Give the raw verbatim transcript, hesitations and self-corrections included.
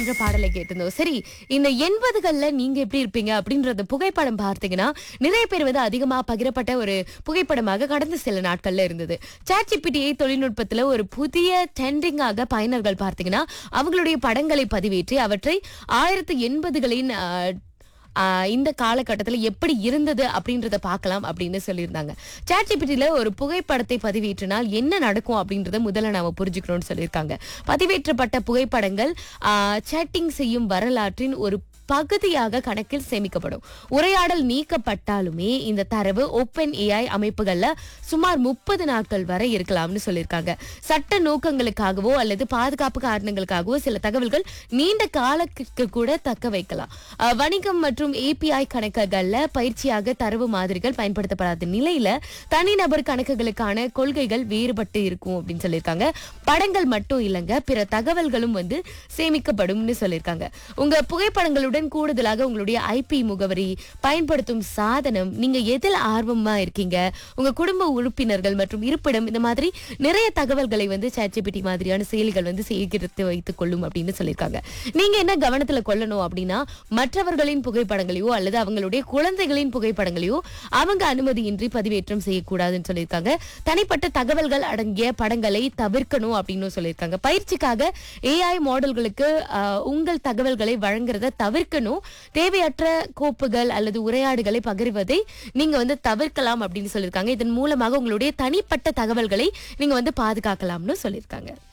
அப்படின்ற பாடலை கேட்டிருந்தோம். சரி, இந்த எண்பதுகள்ல நீங்க எப்படி இருப்பீங்க அப்படின்றத புகைப்படம் பார்த்தீங்கன்னா நிறைய பேர் வந்து அதிகமா பகிரப்பட்ட ஒரு புகைப்படமாக கடந்த சில நாட்கள்ல இருந்தது. சாட்ஜிபிடி தொழில்நுட்பத்துல ஒரு புதிய ட்ரெண்டிங்காக பயனர்கள் பார்த்தீங்கன்னா அவங்களுடைய படங்களை பதிவேற்றி அவற்றை ஆயிரத்து எண்பதுகளின் ஆஹ் இந்த காலகட்டத்துல எப்படி இருந்தது அப்படின்றத பார்க்கலாம் அப்படின்னு சொல்லியிருந்தாங்க. சாட்ஜிபிடில ஒரு புகைப்படத்தை பதிவேற்றினால் என்ன நடக்கும் அப்படின்றத முதல்ல நாம புரிஞ்சுக்கணும்னு சொல்லியிருக்காங்க. பதிவேற்றப்பட்ட புகைப்படங்கள் ஆஹ் சேட்டிங் செய்யும் வரலாற்றின் ஒரு பகுதியாக கணக்கில் சேமிக்கப்படும். உரையாடல் நீக்கப்பட்டாலுமே இந்த தரவு ஓப்பன் ஏஐ அமைப்புகள்ல சுமார் முப்பது நாட்கள் வரை இருக்கலாம்னு சொல்லியிருக்காங்க. சட்ட நோக்கங்களுக்காகவோ அல்லது பாதுகாப்பு காரணங்களுக்காகவோ சில தகவல்கள் நீண்ட காலத்திற்கு கூட தக்க வைக்கலாம். அஹ் வணிகம் மற்றும் ஏபிஐ கணக்குகள்ல பயிற்சியாக தரவு மாதிரிகள் பயன்படுத்தப்படாத நிலையில தனிநபர் கணக்குகளுக்கான கொள்கைகள் வேறுபட்டு இருக்கும் அப்படின்னு சொல்லியிருக்காங்க. படங்கள் மட்டும் இல்லைங்க, பிற தகவல்களும் வந்து சேமிக்கப்படும்னு சொல்லியிருக்காங்க. உங்க புகைப்படங்களுடன் கூடுதலாக உங்களுடைய ஐபி முகவரி, பயன்படுத்தும் சாதனம், நீங்க எதில் ஆர்வமா இருக்கீங்க, உங்க குடும்ப உறுப்பினர்கள் மற்றும் இருப்பிடம், இந்த மாதிரி நிறைய தகவல்களை வந்து சாட்ஜிபிடி மாதிரியான செயலிகள் வந்து சேகரித்து வைத்துக் கொள்ளும் அப்படின்னு சொல்லியிருக்காங்க. நீங்க என்ன கவனத்துல கொள்ளணும் அப்படின்னா, மற்றவர்களின் புகைப்படங்களையோ அல்லது அவங்களுடைய குழந்தைகளின் புகைப்படங்களையோ அவங்க அனுமதியின்றி பதிவேற்றம் செய்யக்கூடாதுன்னு சொல்லியிருக்காங்க. தனிப்பட்ட தகவல்கள் அடங்கிய படங்களை தவிர்க்கணும் அப்படின்னு சொல்லியிருக்காங்க. பயிற்சிக்காக ஏஐ மாடல்களுக்கு உங்கள் தகவல்களை வழங்குறத தவிர்க்கணும். தேவையற்ற கோப்புகள் அல்லது உரையாடுகளை பகிர்வதை நீங்க வந்து தவிர்க்கலாம் அப்படின்னு சொல்லியிருக்காங்க. இதன் மூலமாக உங்களுடைய தனிப்பட்ட தகவல்களை நீங்க வந்து பாதுகாக்கலாம்னு சொல்லியிருக்காங்க.